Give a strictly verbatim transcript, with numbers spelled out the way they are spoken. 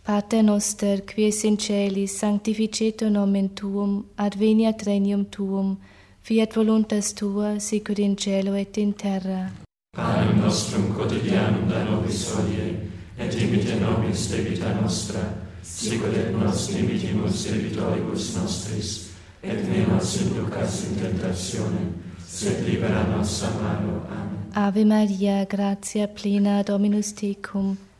Pater noster, qui es in celis, sanctificetur nomen tuum, adveniat regnum tuum, fiat voluntas tua, sicur in cielo et in terra. Panem nostrum quotidianum da nobis hodie, et dimite nobis debita nostra, sicur et nos dimitimus debitoribus nostris, et ne nos inducas in tentationem, sed libera nos a malo. Amen. Ave Maria, gratia plena Dominus tecum,